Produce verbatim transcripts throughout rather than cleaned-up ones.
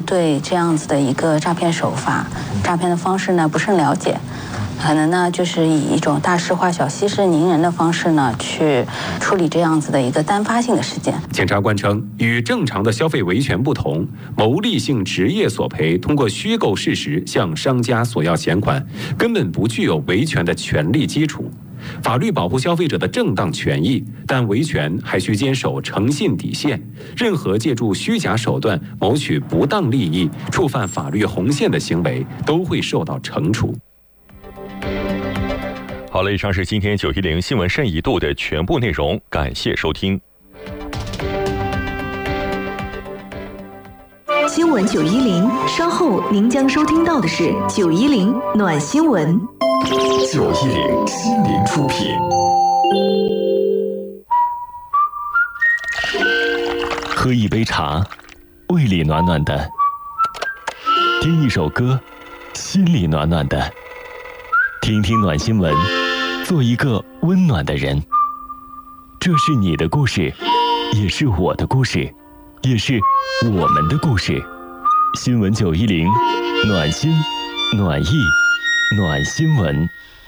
对这样子的一个诈骗手法、诈骗的方式呢不甚了解。可能呢，就是以一种大事化小、息事宁人的方式呢，去处理这样子的一个单发性的事件。 检察官称，与正常的消费维权不同，牟利性职业索赔通过虚构事实向商家索要钱款，根本不具有维权的权利基础。法律保护消费者的正当权益，但维权还需坚守诚信底线。任何借助虚假手段谋取不当利益、触犯法律红线的行为，都会受到惩处。 好了，以上是今天九一零新闻慎疑度的全部内容，感谢收听。 新闻九一零，稍后您将收听到的是九一零暖新闻。 九一零心灵出品。 喝一杯茶，胃里暖暖的；听一首歌，心里暖暖的。听听暖新闻，做一个温暖的人。这是你的故事，也是我的故事，也是我们的故事。新闻九一零，暖心、暖意、暖新闻。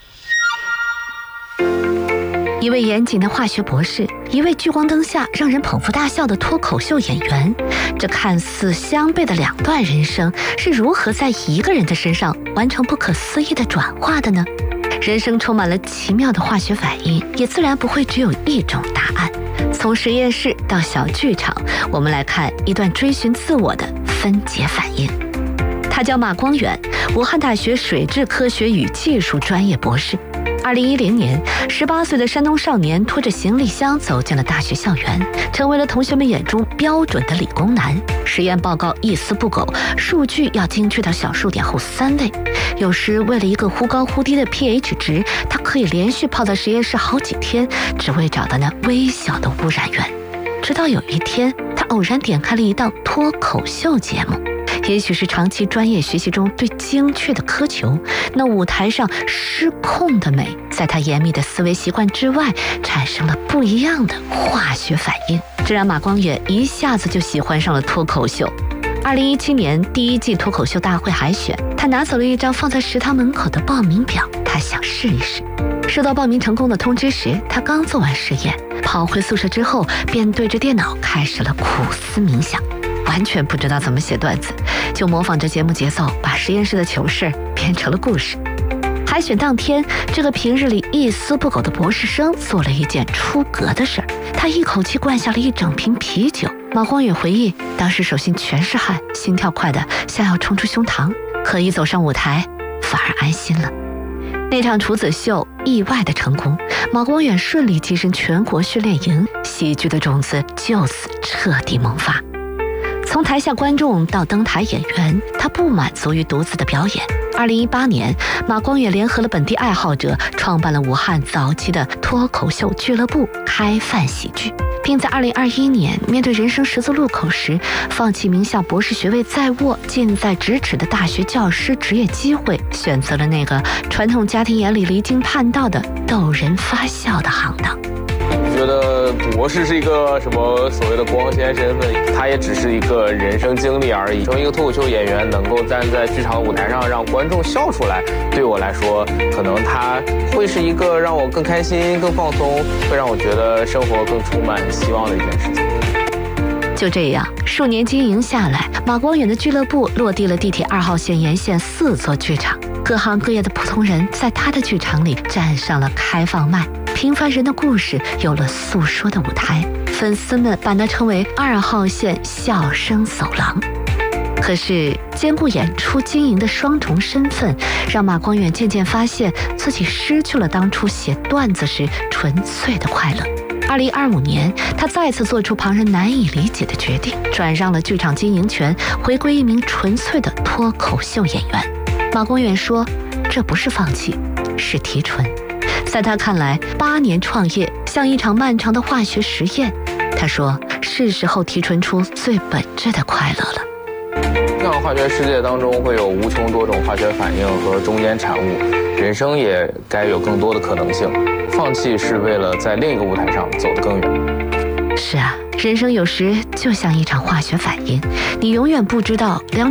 一位严谨的化学博士，一位聚光灯下让人捧腹大笑的脱口秀演员，这看似相悖的两段人生是如何在一个人的身上完成不可思议的转化的呢？人生充满了奇妙的化学反应，也自然不会只有一种答案。从实验室到小剧场，我们来看一段追寻自我的分解反应。他叫马光远，武汉大学水质科学与技术专业博士。二零一零年，十八岁的山东少年拖着行李箱走进了大学校园，成为了同学们眼中标准的理工男。实验报告一丝不苟，数据要精确到小数点后三位。有时为了一个忽高忽低的 pH 值，他可以连续泡在实验室好几天，只为找到那微小的污染源。直到有一天，他偶然点开了一档脱口秀节目。也许是长期专业学习中对精确的苛求，那舞台上失控的美，在他严密的思维习惯之外，产生了不一样的化学反应，这让马光远一下子就喜欢上了脱口秀。二零一七年第一季脱口秀大会海选，他拿走了一张放在食堂门口的报名表，他想试一试。收到报名成功的通知时，他刚做完实验，跑回宿舍之后，便对着电脑开始了苦思冥想。完全不知道怎么写段子，就模仿着节目节奏，把实验室的糗事编成了故事。海选当天，这个平日里一丝不苟的博士生做了一件出格的事儿，他一口气灌下了一整瓶啤酒。马光远回忆，当时手心全是汗，心跳快得像要冲出胸膛，可一走上舞台，反而安心了。那场处子秀意外的成功，马光远顺利跻身全国训练营，喜剧的种子就此彻底萌发。从台下观众到登台演员，他不满足于独自的表演。二零一八年，马光远联合了本地爱好者，创办了武汉早期的脱口秀俱乐部“开饭喜剧”，并在二零二一年面对人生十字路口时，放弃名校博士学位在握、近在咫尺的大学教师职业机会，选择了那个传统家庭眼里离经叛道的逗人发笑的行当。 我觉得博士是一个什么所谓的光鲜身份，他也只是一个人生经历而已。从一个脱口秀演员能够站在剧场舞台上让观众笑出来，对我来说，可能他会是一个让我更开心、更放松，会让我觉得生活更充满希望的一件事情。 就这样，数年经营下来，马光远的俱乐部落地了地铁二号线沿线四座剧场，各行各业的普通人在他的剧场里站上了开放麦，平凡人的故事有了诉说的舞台，粉丝们把它称为二号线笑声走廊。可是兼顾演出经营的双重身份，让马光远渐渐发现自己失去了当初写段子时纯粹的快乐。二零二五年，他再次做出旁人难以理解的决定，转让了剧场经营权，回归一名纯粹的脱口秀演员。马光远说，这不是放弃，是提纯。在他看来，八年创业像一场漫长的化学实验。他说，是时候提纯出最本质的快乐了。 像化学世界当中会有无穷多种化学反应和中间产物，人生也该有更多的可能性。放弃是为了在另一个舞台上走得更远。 是啊，人生有时就像一场化学反应，你永远不知道两